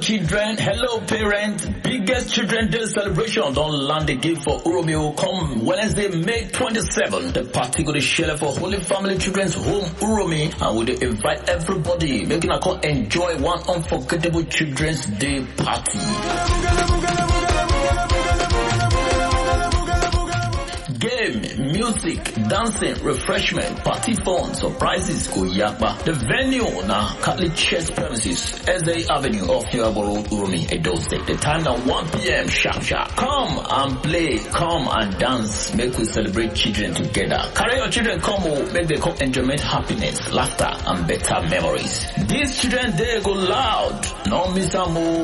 children, hello parents. Biggest Children's Day celebration don't land again for Uromio come Wednesday, May 27th. The party go to share for Holy Family Children's Home Uromi, and we dey invite everybody making a come enjoy one unforgettable Children's Day party. Game, music, dancing, refreshment, party fun, surprises go yakba. The venue na Catholic Church premises, Ezei Avenue off Yaboro Uromi, Edo State. The time na 1 p.m. sharp. Come and play, come and dance, make we celebrate children together. Carry your children come, make them come enjoyment, happiness, laughter, and better memories. This Children's Day go loud, no miss a move.